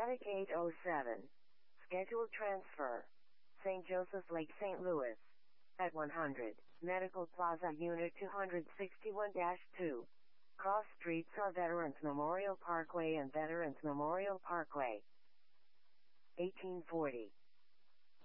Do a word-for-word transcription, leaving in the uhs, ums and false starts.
Medic eight oh seven. Scheduled transfer. Saint Joseph's Lake, Saint Louis. At one hundred. Medical Plaza Unit two sixty-one dash two. Cross streets are Veterans Memorial Parkway and Veterans Memorial Parkway. eighteen forty.